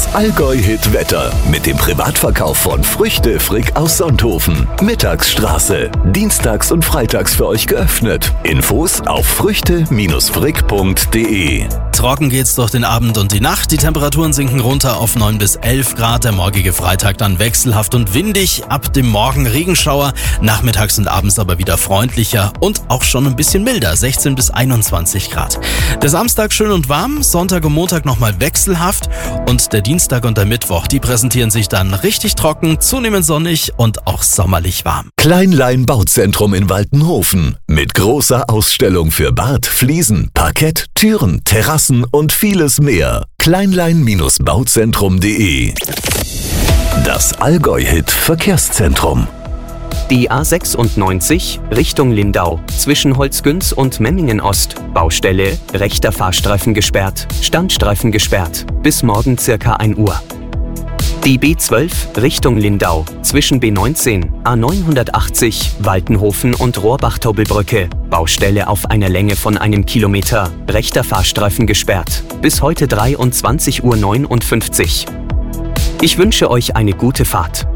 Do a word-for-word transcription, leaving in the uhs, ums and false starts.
Das Allgäu-Hit-Wetter mit dem Privatverkauf von Früchte Frick aus Sonthofen. Mittagsstraße. Dienstags und freitags für euch geöffnet. Infos auf früchte frick punkt de. Trocken geht's durch den Abend und die Nacht. Die Temperaturen sinken runter auf neun bis elf Grad. Der morgige Freitag dann wechselhaft und windig. Ab dem Morgen Regenschauer. Nachmittags und abends aber wieder freundlicher und auch schon ein bisschen milder. sechzehn bis einundzwanzig Grad. Der Samstag schön und warm. Sonntag und Montag nochmal wechselhaft. Und der Dienstag und der Mittwoch, die präsentieren sich dann richtig trocken, zunehmend sonnig und auch sommerlich warm. Kleinlein Bauzentrum in Waltenhofen. Mit großer Ausstellung für Bad, Fliesen, Parkett, Türen, Terrassen und vieles mehr. Kleinlein Bauzentrum punkt de. Das Allgäu-Hit Verkehrszentrum. Die A sechsundneunzig Richtung Lindau zwischen Holzgünz und Memmingen Ost. Baustelle, rechter Fahrstreifen gesperrt, Standstreifen gesperrt, bis morgen circa ein Uhr. Die B zwölf Richtung Lindau zwischen B neunzehn, A neunhundertachtzig, Waltenhofen und Rohrbach-Tobelbrücke. Baustelle auf einer Länge von einem Kilometer, rechter Fahrstreifen gesperrt, bis heute dreiundzwanzig Uhr neunundfünfzig. Ich wünsche euch eine gute Fahrt.